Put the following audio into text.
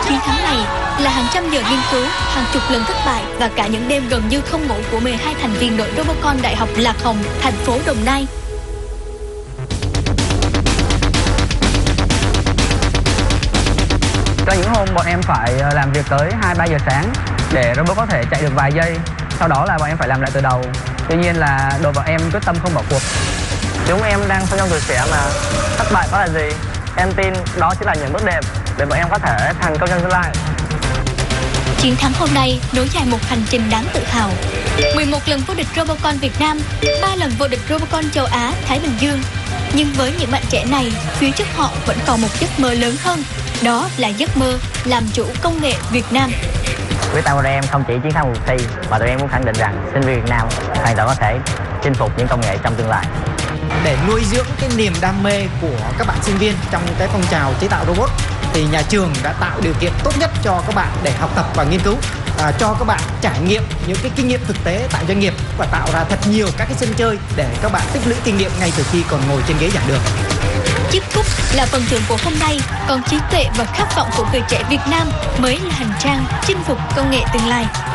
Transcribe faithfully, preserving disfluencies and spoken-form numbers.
Chiến thắng này là hàng trăm giờ nghiên cứu, hàng chục lần thất bại và cả những đêm gần như không ngủ của mười hai thành viên đội Robocon Đại học Lạc Hồng, thành phố Đồng Nai. Có những hôm bọn em phải làm việc tới hai ba giờ sáng để robot có thể chạy được vài giây. Sau đó là bọn em phải làm lại từ đầu. Tuy nhiên là đội bọn em quyết tâm không bỏ cuộc. Chúng em đang sống trong tuổi trẻ mà thất bại có là gì? Em tin đó chỉ là những bước đệm để bọn em có thể thành công trong tương lai. Chiến thắng hôm nay nối dài một hành trình đáng tự hào. mười một lần vô địch Robocon Việt Nam, ba lần vô địch Robocon châu Á, Thái Bình Dương. Nhưng với những bạn trẻ này, phía trước họ vẫn còn một giấc mơ lớn hơn. Đó là giấc mơ làm chủ công nghệ Việt Nam. Quyết tâm của em không chỉ chiến thắng cuộc thi, mà tụi em muốn khẳng định rằng sinh viên Việt Nam hoàn toàn có thể chinh phục những công nghệ trong tương lai. Để nuôi dưỡng cái niềm đam mê của các bạn sinh viên trong cái phong trào chế tạo robot, thì nhà trường đã tạo điều kiện tốt nhất cho các bạn để học tập và nghiên cứu, à, cho các bạn trải nghiệm những cái kinh nghiệm thực tế tại doanh nghiệp và tạo ra thật nhiều các cái sân chơi để các bạn tích lũy kinh nghiệm ngay từ khi còn ngồi trên ghế giảng đường. Chiếc cúp là phần thưởng của hôm nay, còn trí tuệ và khát vọng của người trẻ Việt Nam mới là hành trang chinh phục công nghệ tương lai.